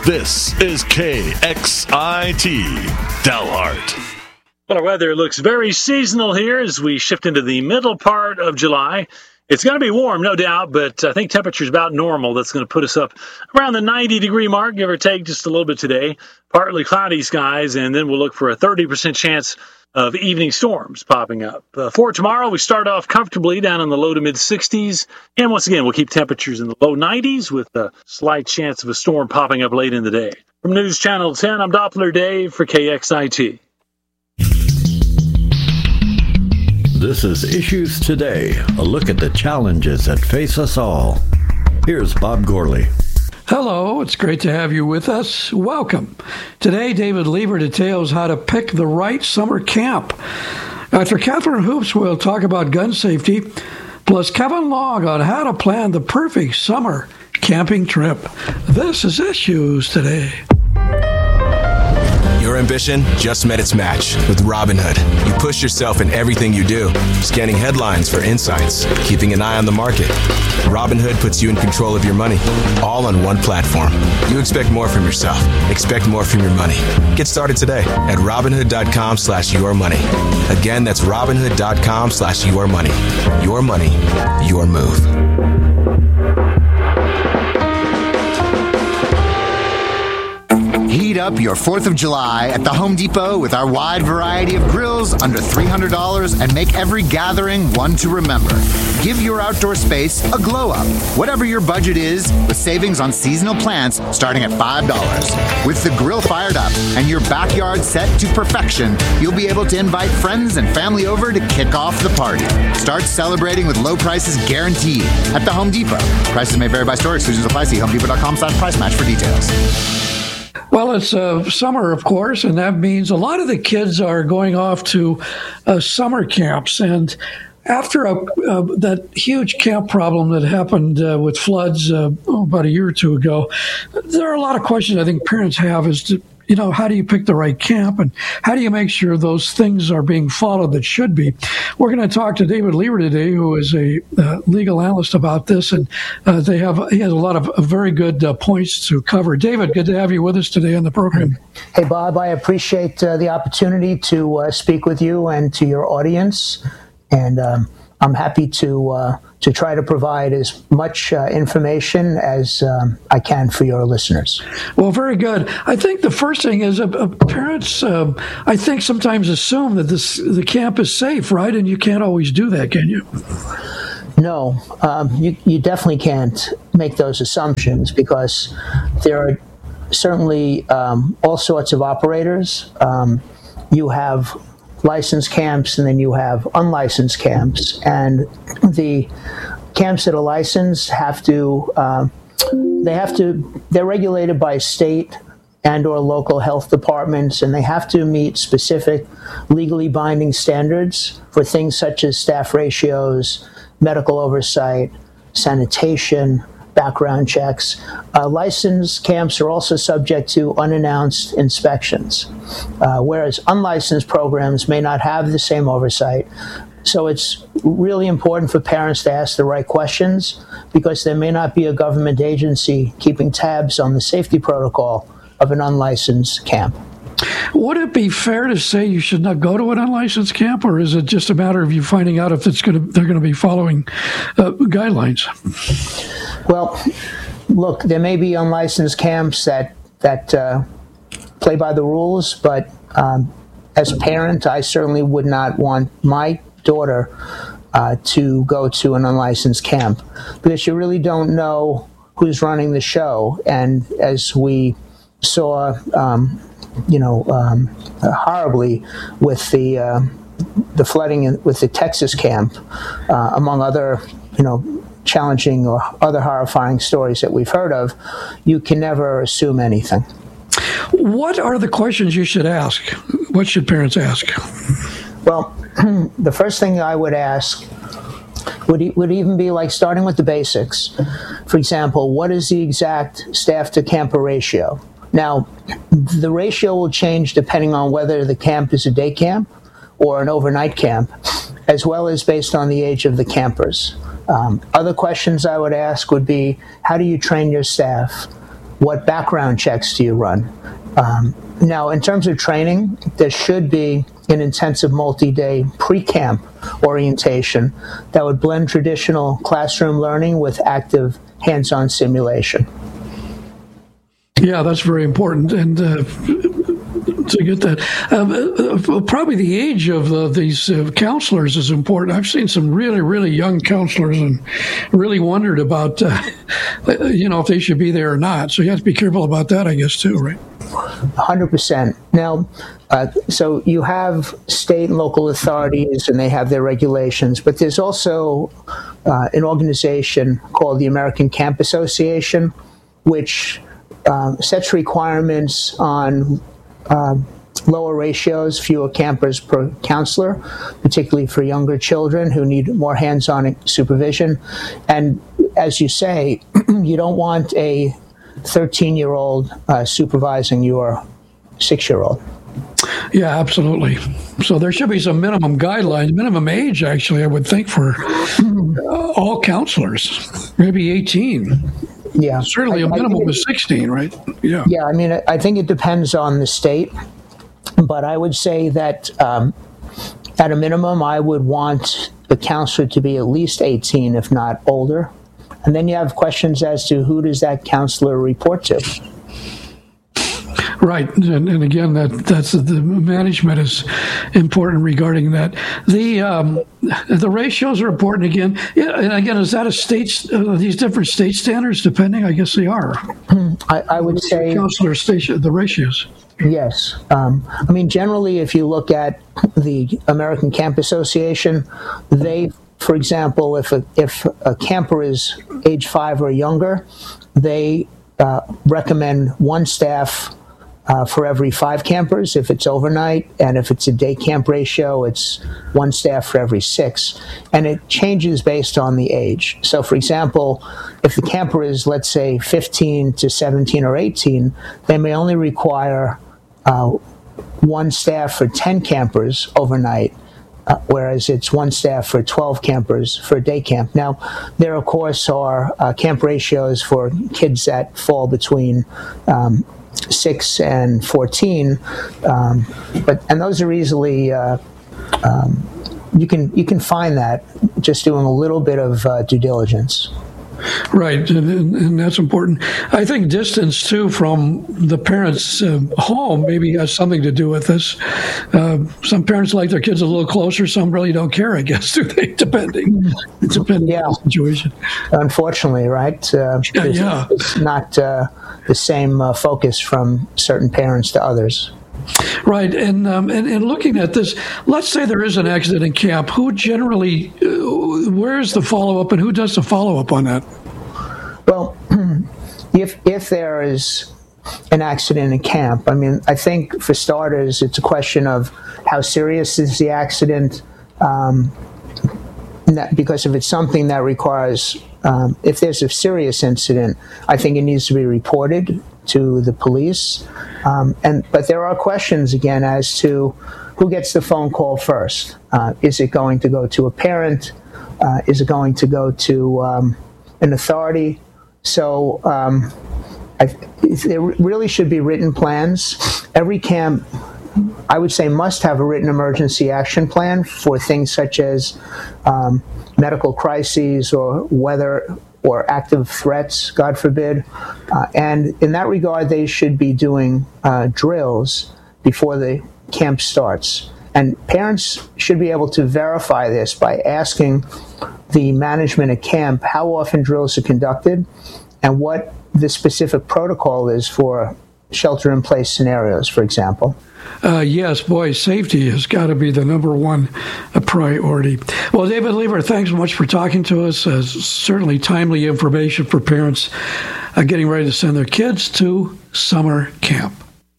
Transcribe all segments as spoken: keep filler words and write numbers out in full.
This is K X I T, Dalhart. Well, our weather looks very seasonal here as we shift into the middle part of July. It's going to be warm, no doubt, but I think temperature's about normal. That's going to put us up around the ninety degree mark, give or take just a little bit today. Partly cloudy skies, and then we'll look for a thirty percent chance of evening storms popping up. Uh, for tomorrow, we start off comfortably down in the low to mid sixties. And once again, we'll keep temperatures in the low nineties with a slight chance of a storm popping up late in the day. From News Channel ten, I'm Doppler Dave for K X I T. This is Issues Today, a look at the challenges that face us all. Here's Bob Gourley. Hello, it's great to have you with us. Welcome. Today, David Lever details how to pick the right summer camp. After Catherine Hoops, we'll talk about gun safety, plus Kevin Long on how to plan the perfect summer camping trip. This is Issues Today. Your ambition just met its match with Robinhood. You push yourself in everything you do, scanning headlines for insights, keeping an eye on the market. Robinhood puts you in control of your money, all on one platform. You expect more from yourself. Expect more from your money. Get started today at Robinhood.com slash your money. Again, that's Robinhood.com slash your money. Your money, your move. Heat up your fourth of July at the Home Depot with our wide variety of grills under three hundred dollars and make every gathering one to remember. Give your outdoor space a glow up, whatever your budget is, with savings on seasonal plants starting at five dollars. With the grill fired up and your backyard set to perfection, you'll be able to invite friends and family over to kick off the party. Start celebrating with low prices guaranteed at the Home Depot. Prices may vary by store. Exclusions apply. See homedepot.com slash price match for details. Well, it's uh, summer, of course, and that means a lot of the kids are going off to uh, summer camps. And after a, uh, that huge camp problem that happened uh, with floods uh, oh, about a year or two ago, there are a lot of questions I think parents have as to, you know, how do you pick the right camp and how do you make sure those things are being followed that should be? We're going to talk to David Lever today, who is a uh, legal analyst about this, and uh, they have he has a lot of uh, very good uh, points to cover. David, good to have you with us today on the program. Hey, Bob, I appreciate uh, the opportunity to uh, speak with you and to your audience, and um, I'm happy to uh, to try to provide as much uh, information as um, I can for your listeners. Well, very good. I think the first thing is uh, uh, parents, uh, I think, sometimes assume that this the camp is safe, right? And you can't always do that, can you? No, um, you, you definitely can't make those assumptions because there are certainly um, all sorts of operators. Um, you have licensed camps, and then you have unlicensed camps. And the camps that are licensed have to, um, they have to, they're regulated by state and or local health departments, and they have to meet specific legally binding standards for things such as staff ratios, medical oversight, sanitation, background checks. Uh, licensed camps are also subject to unannounced inspections, uh, whereas unlicensed programs may not have the same oversight. So it's really important for parents to ask the right questions because there may not be a government agency keeping tabs on the safety protocol of an unlicensed camp. Would it be fair to say you should not go to an unlicensed camp, or is it just a matter of you finding out if it's going to they're going to be following uh, guidelines? Well, look, there may be unlicensed camps that that uh, play by the rules, but um, as a parent, I certainly would not want my daughter uh, to go to an unlicensed camp because you really don't know who's running the show. And as we saw, um, you know, um, horribly with the uh, the flooding in, with the Texas camp, uh, among other, you know, challenging or other horrifying stories that we've heard of, you can never assume anything. What are the questions you should ask? What should parents ask? Well, the first thing I would ask would, would even be like starting with the basics. For example, what is the exact staff to camper ratio? Now, the ratio will change depending on whether the camp is a day camp or an overnight camp, as well as based on the age of the campers. Um, other questions I would ask would be, how do you train your staff? what background checks do you run? Um, now, in terms of training, there should be an intensive multi-day pre-camp orientation that would blend traditional classroom learning with active hands-on simulation. Yeah, that's very important. And uh, to get that, um, uh, probably the age of uh, these uh, counselors is important. I've seen some really, really young counselors and really wondered about, uh, you know, if they should be there or not. So you have to be careful about that, I guess, too, right? one hundred percent. Now, uh, so you have state and local authorities, and they have their regulations, but there's also uh, an organization called the American Camp Association, which uh, sets requirements on uh, lower ratios, fewer campers per counselor, particularly for younger children who need more hands-on supervision. And as you say, you don't want a thirteen-year-old uh, supervising your six-year-old. Yeah, absolutely. So there should be some minimum guidelines, minimum age, actually, I would think, for uh, all counselors, maybe eighteen. Yeah. Certainly I, a minimum it, of sixteen, right? Yeah. Yeah, I mean, I think it depends on the state, but I would say that um, at a minimum, I would want the counselor to be at least eighteen, if not older. And then you have questions as to who does that counselor report to? Right, and, and again, that that's the management is important regarding that. The um, the ratios are important again. Yeah, and again, is that a state? Uh, these different state standards, depending? I guess they are. I, I would say counselor station the ratios. Yes, um, I mean generally, if you look at the American Camp Association, they, for example, if a, if a camper is age five or younger, they uh, recommend one staff uh, for every five campers if it's overnight, and if it's a day camp ratio, it's one staff for every six. And it changes based on the age. So, for example, if the camper is, let's say, fifteen to seventeen or eighteen, they may only require uh, one staff for ten campers overnight. Uh, whereas it's one staff for twelve campers for a day camp. Now, there, of course, are uh, camp ratios for kids that fall between um, six and fourteen, um, but and those are easily uh, um, you can you can find that just doing a little bit of uh, due diligence. Right, and, and that's important. I think distance, too, from the parents' uh, home maybe has something to do with this. Uh, some parents like their kids a little closer. Some really don't care, I guess, do they? Depending, depending yeah. on the situation. Unfortunately, right? Uh, yeah, it's, yeah. it's not uh, the same uh, focus from certain parents to others. Right, and, um, and and looking at this, let's say there is an accident in camp. Who generally, uh, where is the follow-up, and who does the follow-up on that? Well, if if there is an accident in camp, I mean, I think for starters, it's a question of how serious is the accident, um, that, because if it's something that requires, um, if there's a serious incident, I think it needs to be reported to the police. Um, and but there are questions again as to who gets the phone call first. Uh, is it going to go to a parent? Uh, is it going to go to um, an authority? So um, I, there really should be written plans. Every camp, I would say, must have a written emergency action plan for things such as um, medical crises or weather or active threats, God forbid. Uh, and in that regard, they should be doing uh, drills before the camp starts. And parents should be able to verify this by asking the management at camp how often drills are conducted and what the specific protocol is for shelter-in-place scenarios, for example. Uh, yes, boy, safety has got to be the number one priority. Well, David Lever, thanks so much for talking to us. Uh, certainly timely information for parents uh, getting ready to send their kids to summer camp.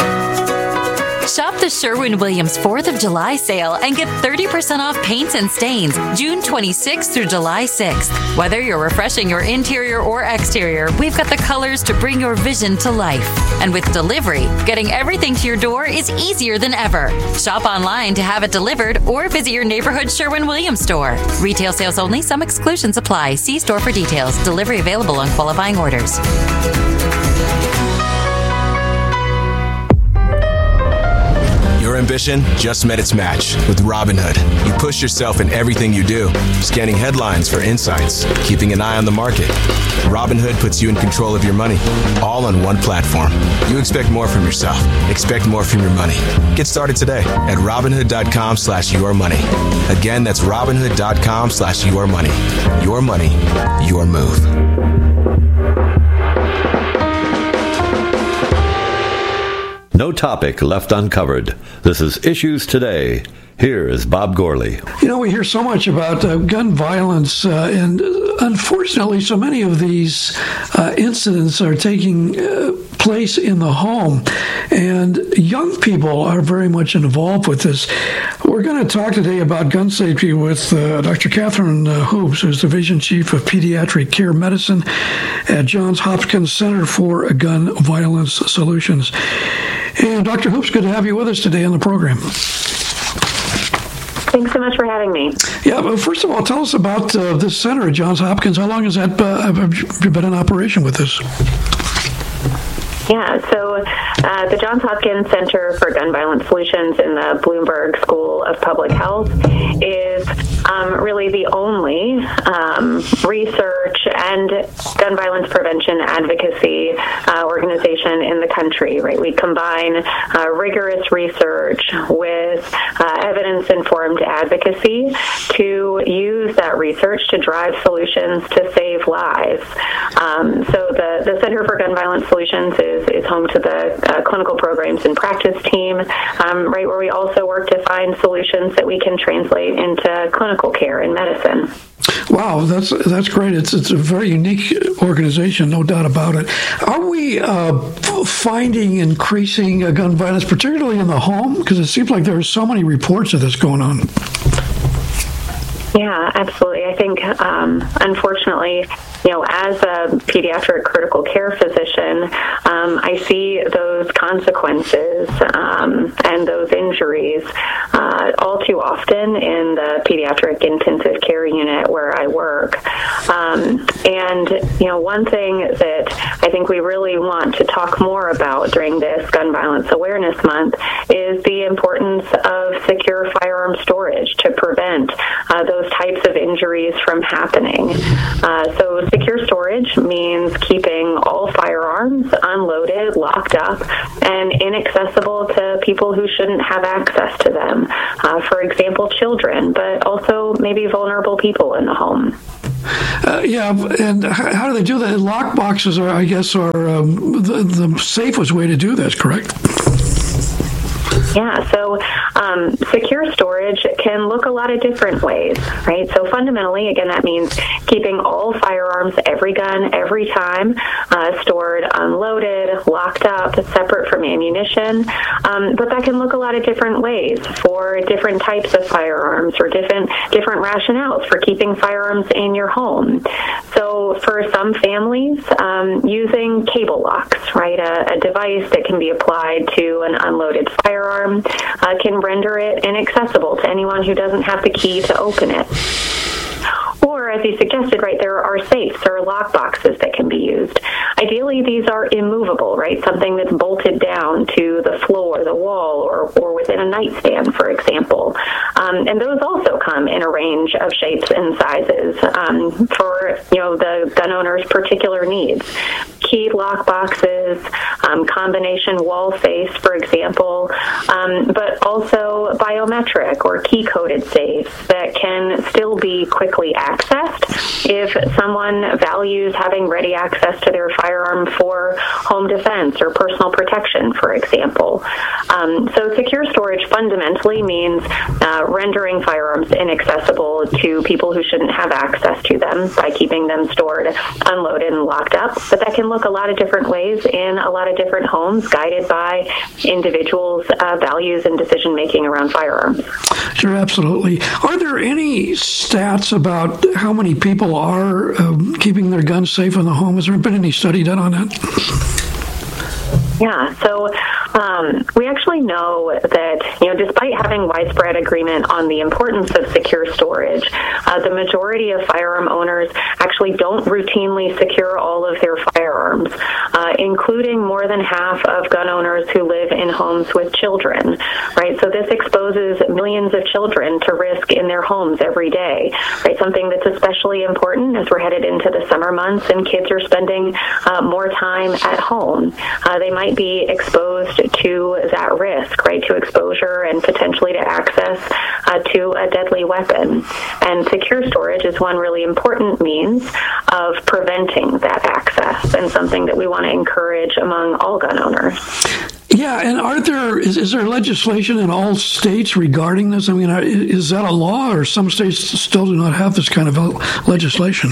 Shop the Sherwin-Williams fourth of July sale and get thirty percent off paints and stains June twenty-sixth through July sixth. Whether you're refreshing your interior or exterior, we've got the colors to bring your vision to life. And with delivery, getting everything to your door is easier than ever. Shop online to have it delivered or visit your neighborhood Sherwin-Williams store. Retail sales only. Some exclusions apply. See store for details. Delivery available on qualifying orders. Competition just met its match with Robinhood. You push yourself in everything you do, scanning headlines for insights, keeping an eye on the market. Robinhood puts you in control of your money, all on one platform. You expect more from yourself. Expect more from your money. Get started today at Robinhood.com slash your money. Again, that's Robinhood.com slash your money. Your money, your move. No topic left uncovered. This is Issues Today. Here is Bob Gourley. You know, we hear so much about uh, gun violence, uh, and unfortunately, so many of these uh, incidents are taking uh, place in the home, and young people are very much involved with this. We're going to talk today about gun safety with uh, Doctor Catherine uh, Hoops, who's Division Chief of Pediatric Care Medicine at Johns Hopkins Center for Gun Violence Solutions. And Doctor Hoops, good to have you with us today on the program. Thanks so much for having me. Yeah, well, first of all, tell us about uh, this center at Johns Hopkins. How long has that uh, have you been in operation with this? Yeah, so uh, the Johns Hopkins Center for Gun Violence Solutions in the Bloomberg School of Public Health is um, really the only um, research and gun violence prevention advocacy uh, organization in the country, right? We combine uh, rigorous research with uh, evidence-informed advocacy to use that research to drive solutions to save lives. Um, so the, the Center for Gun Violence Solutions is is home to the uh, clinical programs and practice team, um, right, where we also work to find solutions that we can translate into clinical care in medicine. Wow, that's that's great. It's it's a very unique organization, no doubt about it. Are we uh, finding increasing uh, gun violence, particularly in the home? Because it seems like there are so many reports of this going on. Yeah, absolutely. I think, um, unfortunately, you know, as a pediatric critical care physician, um, I see those consequences um, and those injuries uh, all too often in the pediatric intensive care unit where I work. Um, and, you know, one thing that I think we really want to talk more about during this Gun Violence Awareness Month is the importance of secure firearm storage to prevent uh, those types of injuries from happening. Uh, so secure storage means keeping all firearms unloaded, locked up, and inaccessible to people who shouldn't have access to them. Uh, for example, children, but also maybe vulnerable people in the home. Uh, yeah, and how do they do that? Lock boxes are, I guess, are um, the, the safest way to do this, correct? Yeah, so um, secure storage can look a lot of different ways, right? So fundamentally, again, that means keeping all firearms, every gun, every time, uh, stored unloaded, locked up, separate from ammunition. Um, but that can look a lot of different ways for different types of firearms or different different rationales for keeping firearms in your home. So for some families, um, using cable locks, right, a, a device that can be applied to an unloaded firearm uh, can render it inaccessible to anyone who doesn't have the key to open it. Or, as you suggested, right, there are safes or lock boxes that can be used. Ideally, these are immovable, right, something that's bolted down to the floor, the wall, or, or within a nightstand, for example. Um, and those also come in a range of shapes and sizes um, for, you know, the gun owner's particular needs. Keyed lock boxes, um, combination wall face, for example, um, but also biometric or key-coded safes that can still be quickly accessed if someone values having ready access to their firearm for home defense or personal protection, for example. Um, so secure storage fundamentally means uh, rendering firearms inaccessible to people who shouldn't have access to them by keeping them stored, unloaded, and locked up. But that can look a lot of different ways in a lot of different homes, guided by individuals' uh, values and decision-making around firearms. Sure, absolutely. Are there any stats about how many people are um, keeping their guns safe in the home? Has there been any study done on that? Yeah, so Um, we actually know that, you know, despite having widespread agreement on the importance of secure storage, uh, the majority of firearm owners actually don't routinely secure all of their firearms, uh, including more than half of gun owners who live in homes with children, right? So this exposes millions of children to risk in their homes every day, right? Something that's especially important as we're headed into the summer months and kids are spending uh, more time at home. Uh, they might be exposed to that risk, right, to exposure and potentially to access uh, to a deadly weapon. And secure storage is one really important means of preventing that access, and something that we want to encourage among all gun owners. Yeah, and are there is, is there legislation in all states regarding this? I mean, is that a law, or some states still do not have this kind of legislation?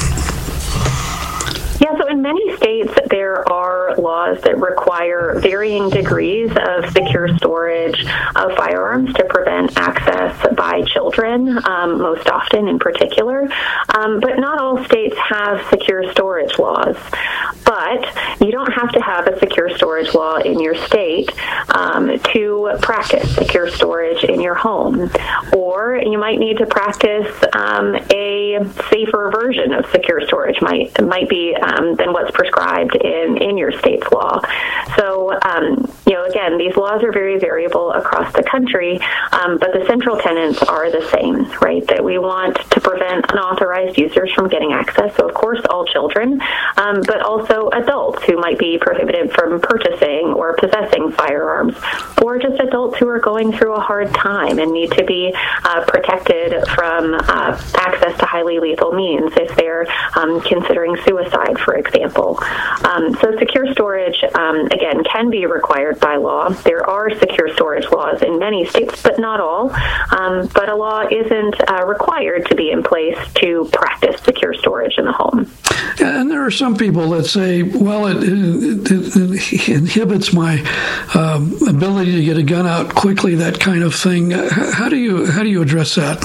Yeah, so in many states, there are laws that require varying degrees of secure storage of firearms to prevent access by children, um, most often in particular. Um, but not all states have secure storage laws. But you don't have to have a secure storage law in your state um, to practice secure storage in your home. Or you might need to practice um, a safer version of secure storage, might might be um, than what's prescribed in, in your state's law. So, um, you know, again, these laws are very variable across the country, um, but the central tenets are the same, right? That we want to prevent unauthorized users from getting access. So, of course, all children, um, but also adults who might be prohibited from purchasing or possessing firearms, or just adults who are going through a hard time and need to be uh, protected from uh, access to highly lethal means if they're um, considering suicide, for example. Um, so secure storage, um, again, can be required by law. There are secure storage laws in many states, but not all. Um, but a law isn't uh, required to be in place to practice secure storage in the home. And there are some people that say, well, it, it, it inhibits my um, ability to get a gun out quickly, that kind of thing. How do you how do you address that?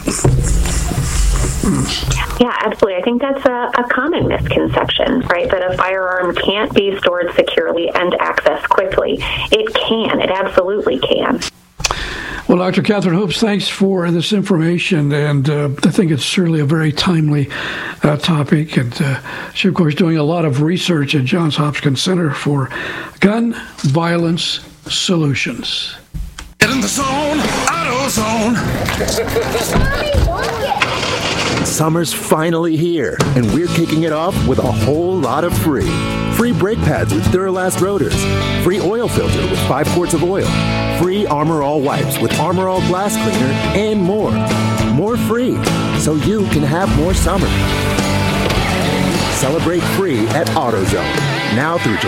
Yeah, absolutely. I think that's a, a common misconception, right, that a firearm can't be stored securely and accessed quickly. It can. It absolutely can. Well, Doctor Catherine Hoops, thanks for this information, and uh, I think it's certainly a very timely uh, topic. And uh, she's, of course, doing a lot of research at Johns Hopkins Center for Gun Violence Solutions. Get in the zone, AutoZone. Summer's finally here, and we're kicking it off with a whole lot of free. Free brake pads with Duralast rotors. Free oil filter with five quarts of oil. Free Armor All wipes with Armor All glass cleaner, and more. More free, so you can have more summer. Celebrate free at AutoZone. Now through